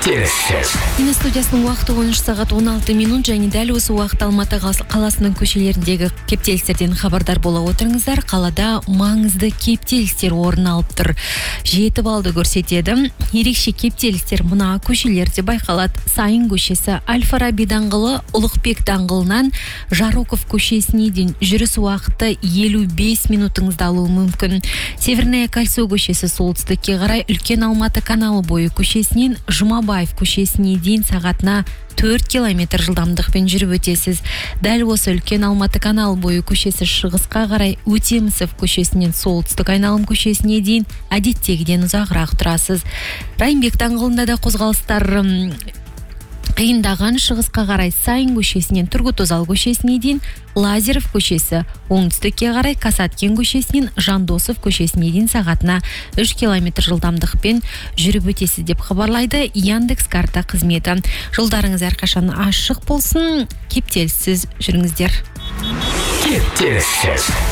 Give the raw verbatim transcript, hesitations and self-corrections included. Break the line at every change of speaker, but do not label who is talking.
Кептеліссіз.
Мені студиясының уақыты он үш сағат он алты минут, және дәл осы уақыт Алматы қаласының көшелеріндегі кептелістерден хабардар бола отырыңыздар. Қалада маңызды кептелістер орын алып тұр. жеті балды көрсетеді. Ерекше кептелістер мына көшелерде байқалады. Сайын көшесі, Әл-Фараби даңғылы, Ұлықбек даңғылынан Жароков көшесіне дейін жүріс уақыты елу бес минутыңызды алуы мүмкін. Северное кольцо көшесі солтүстікке қарай Үлкен Алматы каналы бойы көшесінен Жұмабаев көшесіне дейін сағатына төрт километр жылдамдықпен жүріп өтесіз. Дәл осы Үлкен Алматы каналы бойы көшесі шығысқа қарай Өтемісов көшесінен солтүстік айналым көшесіне дейін әдеттегіден ұзағырақ тұрасыз. Райымбек даңғылында да қозғалыстар қиындаған. Шығысқа қарай Сайын көшесінен Turgut Özal көшесіне дейін, Лазеров көшесі, оңтүстікке қарай Касаткин көшесінен Жандосов көшесіне дейін сағатына үш километр жылдамдықпен жүріп өтесіз деп хабарлайды Яндекс карта қызметі. Жолдарыңыз әрқашан ашық болсын, кептеліссіз жүріңіздер.
Кептеліссіз.